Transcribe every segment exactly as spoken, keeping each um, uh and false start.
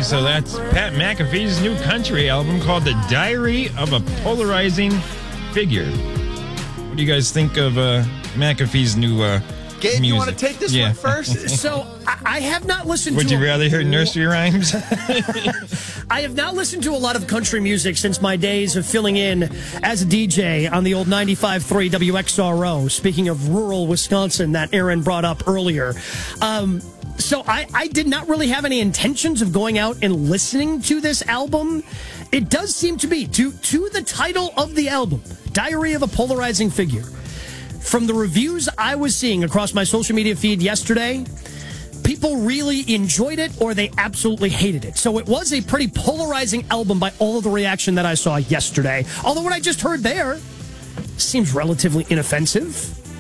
so that's Pat McAfee's new country album called The Diary of a Polarizing Figure. What do you guys think of uh, McAfee's new uh, Gabe, music? you want to take this yeah. one first? So, I, I have not listened Would to... you a, rather hear nursery rhymes? I have not listened to a lot of country music since my days of filling in as a D J on the old ninety-five point three W X R O. Speaking of rural Wisconsin that Aaron brought up earlier. Um, so I, I did not really have any intentions of going out and listening to this album. It does seem to be, to, to the title of the album, Diary of a Polarizing Figure. From the reviews I was seeing across my social media feed yesterday, people really enjoyed it or they absolutely hated it. So it was a pretty polarizing album by all of the reaction that I saw yesterday. Although what I just heard there seems relatively inoffensive.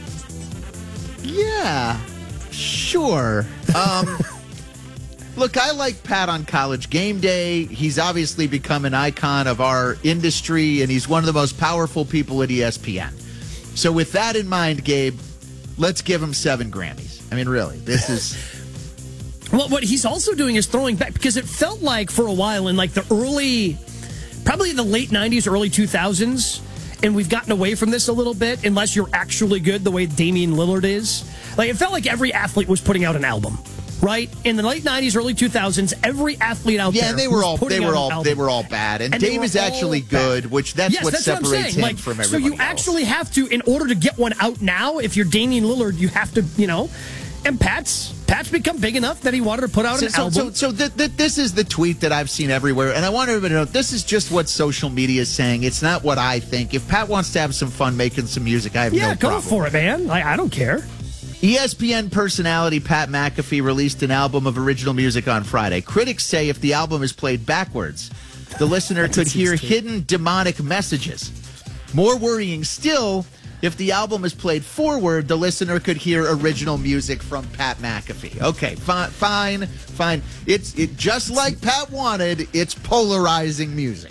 Yeah, sure. Um, look, I like Pat on College Game Day. He's obviously become an icon of our industry, and he's one of the most powerful people at E S P N. So with that in mind, Gabe, let's give him seven Grammys. I mean, really, this is... Well, what he's also doing is throwing back, because it felt like for a while in like the early, probably in the late nineties, early two thousands, and we've gotten away from this a little bit, unless you're actually good the way Damian Lillard is. Like, it felt like every athlete was putting out an album. Right in the late nineties, early two thousands, every athlete out yeah, there, and they were all they were all they were all bad, and, and Dame is actually good, bad. which that's yes, what that's separates what I'm saying. him like, from everybody So you else. actually have to, in order to get one out now, if you're Damian Lillard, you have to, you know, and Pat's Pat's become big enough that he wanted to put out so, an so, album. So, so th- th- this is the tweet that I've seen everywhere, and I want everybody to know this is just what social media is saying. It's not what I think. If Pat wants to have some fun making some music, I have yeah, no go problem. for it, man. I, I don't care. E S P N personality Pat McAfee released an album of original music on Friday. Critics say if the album is played backwards, the listener could hear hidden demonic messages. More worrying still, if the album is played forward, the listener could hear original music from Pat McAfee. Okay, fine, fine, fine. It's it just like Pat wanted, it's polarizing music.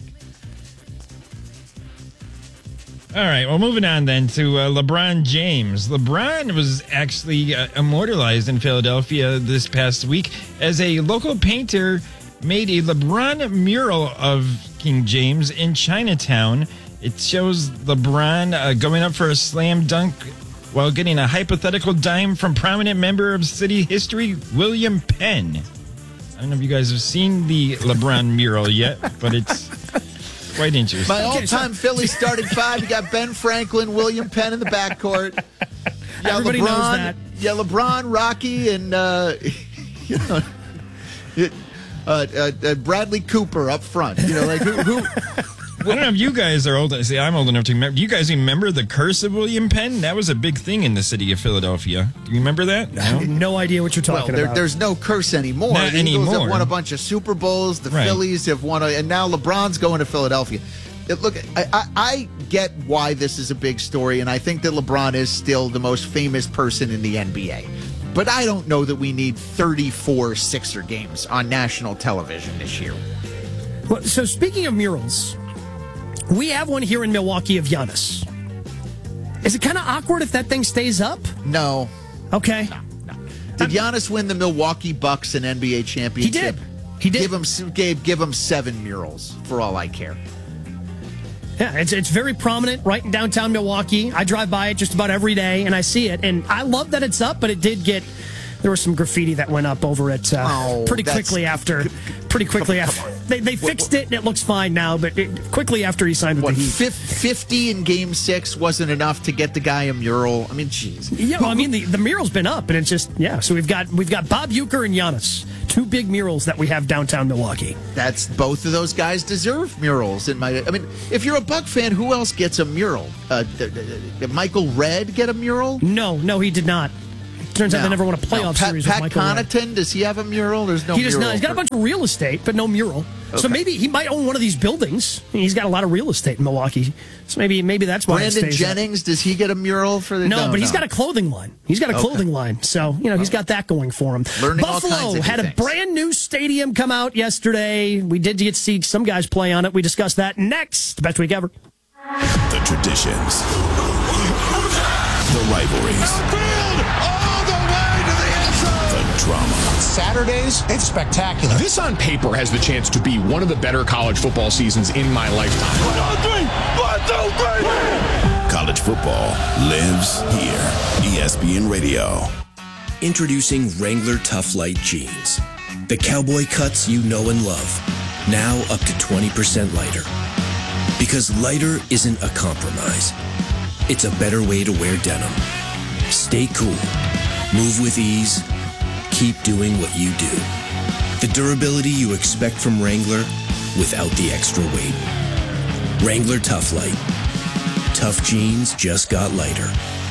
All right, well, moving on then to uh, LeBron James. LeBron was actually uh, immortalized in Philadelphia this past week as a local painter made a LeBron mural of King James in Chinatown. It shows LeBron uh, going up for a slam dunk while getting a hypothetical dime from prominent member of city history, William Penn. I don't know if you guys have seen the LeBron mural yet, but it's... quite interesting. My all-time Philly starting five. You got Ben Franklin, William Penn in the backcourt. Yeah, Everybody LeBron, knows that. Yeah, LeBron, Rocky, and uh, you know, uh, uh, uh, Bradley Cooper up front. You know, like who? who I don't know if you guys are old. See, I'm old enough to remember. Do you guys remember the curse of William Penn? That was a big thing in the city of Philadelphia. Do you remember that? I have no idea what you're well, talking there, about. there's no curse anymore. Not the Eagles anymore. have won a bunch of Super Bowls. The Right. Phillies have won, a, and now LeBron's going to Philadelphia. It, look, I, I, I get why this is a big story, and I think that LeBron is still the most famous person in the N B A. But I don't know that we need thirty-four Sixer games on national television this year. Well, so speaking of murals, we have one here in Milwaukee of Giannis. Is it kind of awkward if that thing stays up? No. Okay. No, no. Did Giannis win the Milwaukee Bucks an N B A championship? He did. He did. Give him, Gabe, give him seven murals for all I care. Yeah, it's it's very prominent right in downtown Milwaukee. I drive by it just about every day, and I see it. And I love that it's up, but it did get... There was some graffiti that went up over it uh, oh, pretty quickly after. Pretty quickly after. They, they fixed it, and it looks fine now, but it, quickly after he signed with What, the Heat. fifty in Game six wasn't enough to get the guy a mural? I mean, jeez. Yeah, well, I mean, the, the mural's been up, and it's just, yeah. So we've got we've got Bob Uecker and Giannis, two big murals that we have downtown Milwaukee. That's both of those guys deserve murals. In my, I mean, if you're a Buck fan, who else gets a mural? Uh, did, did Michael Redd get a mural? No, no, he did not. Turns out No. they never won a playoff No. Pat, series Pat with Michael Redd. Connaughton, does he have a mural? There's no He does mural. not. He's got a bunch of real estate, but no mural. Okay. So maybe he might own one of these buildings. He's got a lot of real estate in Milwaukee. So maybe maybe that's why. Brandon it stays Jennings, up. does he get a mural for the? No, no but he's no. got a clothing line. He's got a clothing Okay. line. So, you know, he's got that going for him. Learning all Buffalo kinds of had new a things. brand new stadium come out yesterday. We did get to see some guys play on it. We discussed that next. The best week ever. The traditions. The rivalries. The drama. Saturdays, it's spectacular. This on paper has the chance to be one of the better college football seasons in my lifetime. One, two, three. One, two, three. College football lives here. E S P N Radio. Introducing Wrangler Tough Light Jeans. The cowboy cuts you know and love. Now up to twenty percent lighter. Because lighter isn't a compromise. It's a better way to wear denim. Stay cool. Move with ease. Keep doing what you do. The durability you expect from Wrangler without the extra weight. Wrangler Tough Light. Tough jeans just got lighter.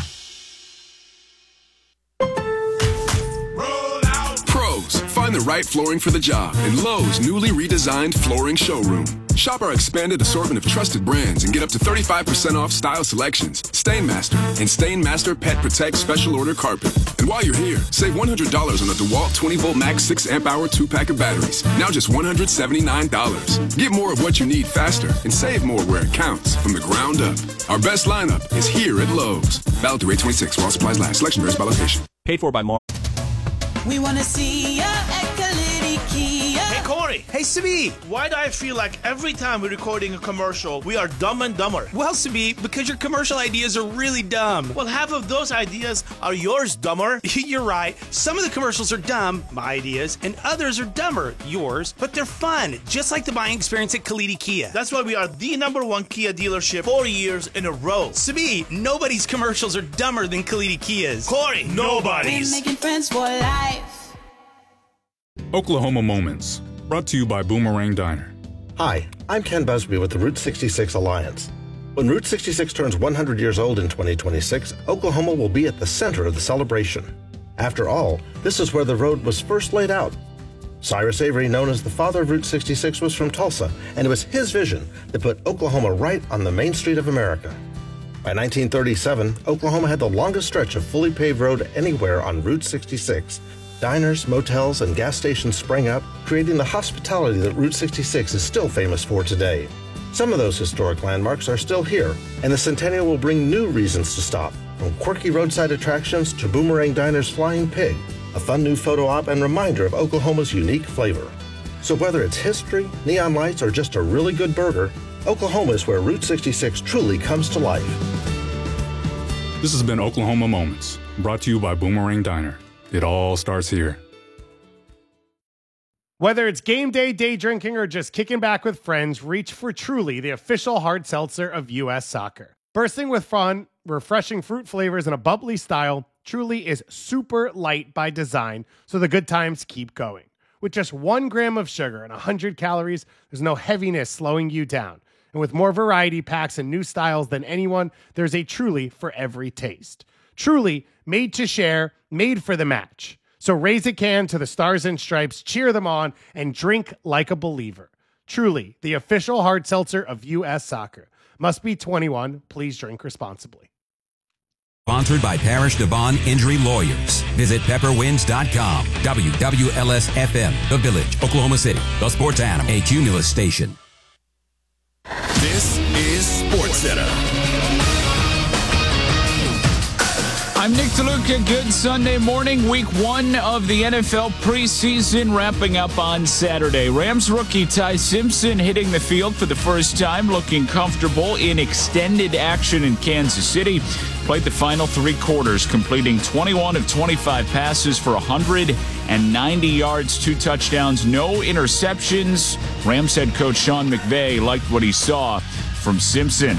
Pros, find the right flooring for the job in Lowe's newly redesigned flooring showroom. Shop our expanded assortment of trusted brands and get up to thirty-five percent off style selections, Stainmaster, and Stainmaster Pet Protect Special Order Carpet. And while you're here, save one hundred dollars on the DeWalt twenty volt Max six amp hour two pack of batteries. Now just one hundred seventy-nine dollars. Get more of what you need faster and save more where it counts from the ground up. Our best lineup is here at Lowe's. Valid through eight twenty-six while supplies last. Selection varies by location. Paid for by Mar. We want to see ya at Kalidi Kia. Hey, Corey. Hey, Sabi. Why do I feel like every time we're recording a commercial, we are dumb and dumber? Well, Sabi, because your commercial ideas are really dumb. Well, half of those ideas are yours, dumber. You're right. Some of the commercials are dumb, my ideas, and others are dumber, yours, but they're fun, just like the buying experience at Kalidi Kia. That's why we are the number one Kia dealership four years in a row. Sabi, nobody's commercials are dumber than Kalidi Kia's. Corey, nobody's. We're making friends for life. Oklahoma Moments, brought to you by Boomerang Diner. Hi, I'm Ken Busby with the Route sixty-six Alliance. When Route sixty-six turns one hundred years old in twenty twenty-six, Oklahoma will be at the center of the celebration. After all, this is where the road was first laid out. Cyrus Avery, known as the father of Route sixty-six, was from Tulsa, and it was his vision that put Oklahoma right on the main street of America. By nineteen thirty-seven, Oklahoma had the longest stretch of fully paved road anywhere on Route sixty-six. Diners, motels, and gas stations sprang up, creating the hospitality that Route sixty-six is still famous for today. Some of those historic landmarks are still here, and the Centennial will bring new reasons to stop, from quirky roadside attractions to Boomerang Diner's Flying Pig, a fun new photo op and reminder of Oklahoma's unique flavor. So whether it's history, neon lights, or just a really good burger, Oklahoma is where Route sixty-six truly comes to life. This has been Oklahoma Moments, brought to you by Boomerang Diner. It all starts here. Whether it's game day, day drinking, or just kicking back with friends, reach for Truly, the official hard seltzer of U S Soccer. Bursting with fun, refreshing fruit flavors, and a bubbly style, Truly is super light by design, so the good times keep going. With just one gram of sugar and one hundred calories, there's no heaviness slowing you down. And with more variety packs and new styles than anyone, there's a Truly for every taste. Truly, made to share, made for the match. So raise a can to the Stars and Stripes, cheer them on, and drink like a believer. Truly, the official hard seltzer of U S Soccer. Must be twenty-one. Please drink responsibly. Sponsored by Parish Devon Injury Lawyers. Visit pepper winds dot com. W W L S F M, The Village, Oklahoma City. The Sports Animal, a Cumulus station. This is SportsCenter. I'm Nick DeLuca. Good Sunday morning. Week one of the N F L preseason wrapping up on Saturday. Rams rookie Ty Simpson hitting the field for the first time, looking comfortable in extended action in Kansas City. Played the final three quarters, completing twenty-one of twenty-five passes for one hundred ninety yards, two touchdowns, no interceptions. Rams head coach Sean McVay liked what he saw from Simpson.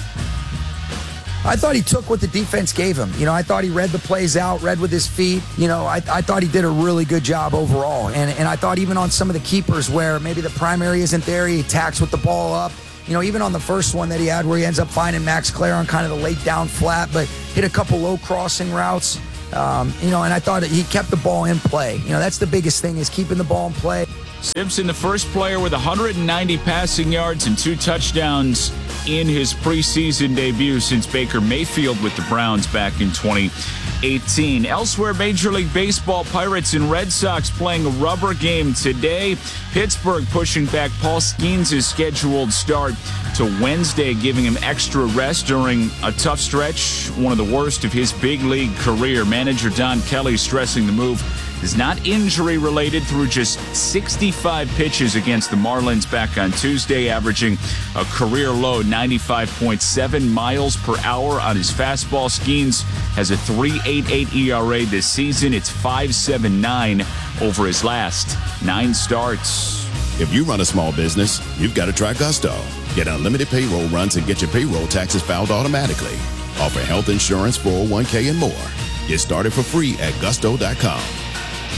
I thought he took what the defense gave him. You know, I thought he read the plays out, read with his feet. You know, I, I thought he did a really good job overall. And, and I thought even on some of the keepers where maybe the primary isn't there, he attacks with the ball up. You know, even on the first one that he had where he ends up finding Max Clare on kind of the late down flat, but hit a couple low crossing routes. Um, you know, and I thought he kept the ball in play. You know, that's the biggest thing is keeping the ball in play. Simpson, the first player with one hundred ninety passing yards and two touchdowns in his preseason debut since Baker Mayfield with the Browns back in twenty eighteen. Elsewhere, Major League Baseball, Pirates and Red Sox playing a rubber game today. Pittsburgh pushing back Paul Skeens' scheduled start to Wednesday, giving him extra rest during a tough stretch, one of the worst of his big league career. Manager Don Kelly stressing the move is not injury-related through just sixty-five pitches against the Marlins back on Tuesday, averaging a career-low ninety-five point seven miles per hour on his fastball. Skeens has a three point eight eight E R A this season. It's five point seven nine over his last nine starts. If you run a small business, you've got to try Gusto. Get unlimited payroll runs and get your payroll taxes filed automatically. Offer health insurance, four oh one k, and more. Get started for free at gusto dot com.